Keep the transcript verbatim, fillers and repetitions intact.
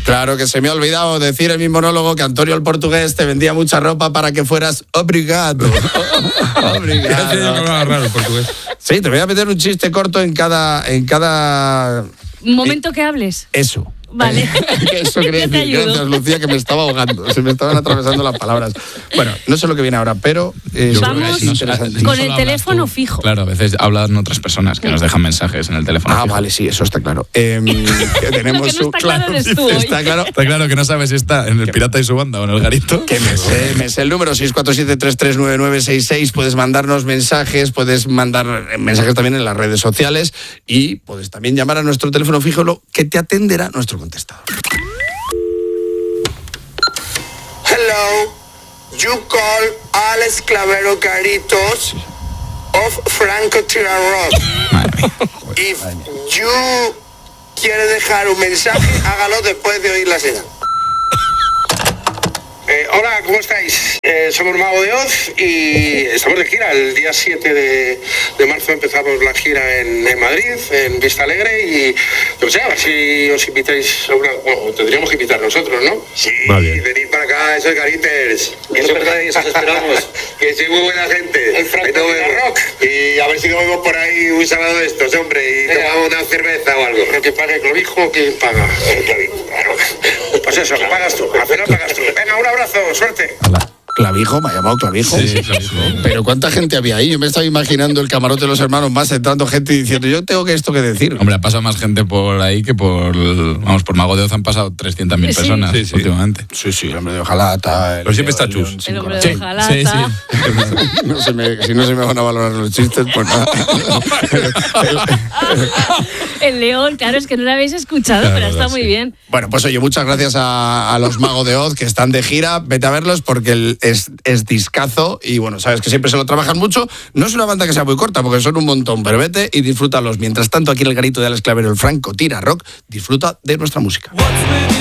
Claro que se me ha olvidado decir en mi monólogo que Antonio el portugués te vendía mucha ropa para que fueras obrigado. Obrigado. Raro el portugués. Sí, te voy a meter un chiste corto en cada... En cada... Momento que hables. Eso. Vale. Eso quería Yo te decir. ayudo. Gracias, Lucía, que me estaba ahogando. Se me estaban atravesando las palabras. Bueno, no sé lo que viene ahora, pero eh, Vamos es interesante. con el teléfono fijo. Claro, a veces hablan otras personas que nos dejan mensajes en el teléfono Ah, fijo. vale, sí, eso está claro. Eh, que tenemos Lo que no su... está claro eres tú hoy. Está claro. Está claro que no sabes si está en el Pirata y su banda o en el Garito. Que me sé, me sé el número seis cuatro siete tres tres nueve nueve seis seis. Puedes mandarnos mensajes, puedes mandar mensajes también en las redes sociales y puedes también llamar a nuestro teléfono fijo, lo que te atenderá nuestro contestador. Hello, you call Alex Clavero Garitos of Franco Tirarrock. Madre mía. If you quiere dejar un mensaje, hágalo después de oír la señal. Eh, hola, ¿cómo estáis? Eh, somos Mago de Oz y estamos de gira. El día siete de, de marzo empezamos la gira en, en Madrid, en Vista Alegre, y no sé, a ver si os invitáis a una... Bueno, tendríamos que invitar nosotros, ¿no? Sí, venid para acá, esos Gariters. Eso es verdad, eso esperamos. Que soy muy buena gente. El Franco Rock. Y a ver si nos vemos por ahí un sábado de estos, hombre, y Venga. tomamos una cerveza o algo. ¿Pero que pague el Clovijo o quién paga? El Clovijo, claro. Pues eso, que pagas tú, al final pagas tú. Venga, un abrazo, suerte. Hola. Clavijo, me ha llamado Clavijo. Sí, Clavijo. Pero ¿cuánta gente había ahí? Yo me estaba imaginando el camarote de los hermanos más, entrando gente y diciendo, yo tengo que esto que decir. Hombre, ha pasado más gente por ahí que por... Vamos, por Mago de Oz han pasado trescientas mil Sí. personas Sí, sí. últimamente. Sí, sí, el hombre de hojalata. Pero siempre está chus. El hombre de Sí, hojalata. sí, sí. No se me, si no se me van a valorar los chistes, pues nada. El león, claro, es que no lo habéis escuchado, Claro, pero está sí. muy bien. Bueno, pues oye, muchas gracias a, a los Magos de Oz que están de gira. Vete a verlos porque el, es, es discazo y bueno, sabes que siempre se lo trabajan mucho. No es una banda que sea muy corta porque son un montón, pero vete y disfrútalos. Mientras tanto, aquí en el garito de Alex Clavero, el Franco Tira Rock, disfruta de nuestra música.